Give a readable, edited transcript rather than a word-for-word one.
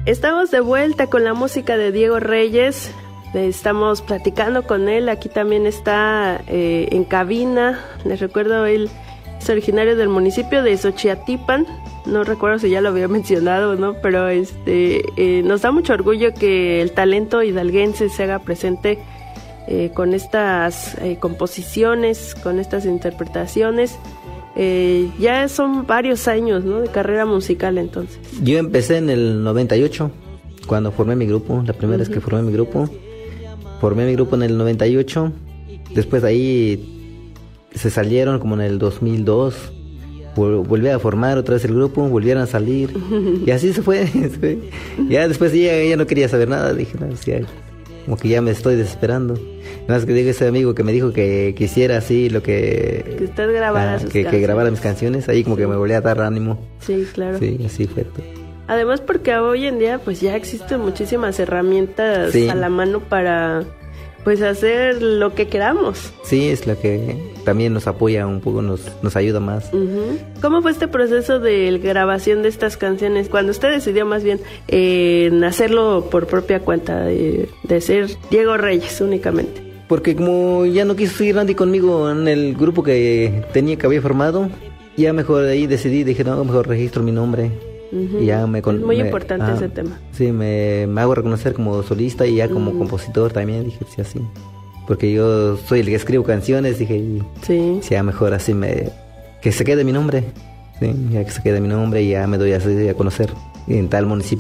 Estamos de vuelta con la música de Diego Reyes. Estamos platicando con él. Aquí también está en cabina. Les recuerdo, él es originario del municipio de Xochiatilpan. No recuerdo si ya lo había mencionado o no, pero nos da mucho orgullo que el talento hidalguense se haga presente con estas composiciones, con estas interpretaciones. Ya son varios años, ¿no?, de carrera musical entonces. Yo empecé en el 98, cuando formé mi grupo, la primera vez que formé mi grupo. Formé mi grupo en el 98, después de ahí se salieron como en el 2002, volví a formar otra vez el grupo, volvieron a salir, y así se fue. Ya después ya no quería saber nada, dije, no, ya, como que ya me estoy desesperando. Nada más que digo, ese amigo que me dijo que hiciera así lo que usted grabara sus canciones. Que grabara mis canciones, ahí como que me volvía a dar ánimo. Sí, claro. Sí, así fue todo. Además porque hoy en día pues ya existen muchísimas herramientas a la mano para pues hacer lo que queramos. Sí, es lo que también nos apoya un poco, nos ayuda más. Uh-huh. ¿Cómo fue este proceso de grabación de estas canciones? Cuando usted decidió más bien hacerlo por propia cuenta, de ser Diego Reyes únicamente. Porque como ya no quiso seguir Randy conmigo en el grupo que había formado, ya mejor ahí decidí, dije, no, mejor registro mi nombre. Uh-huh. Y ya es muy importante ese tema. Sí, me hago reconocer como solista y ya como compositor también, dije, sí, así. Porque yo soy el que escribo canciones, dije, y ya mejor así que se quede mi nombre. Sí, ya que se quede mi nombre y ya me doy a conocer en tal municipio.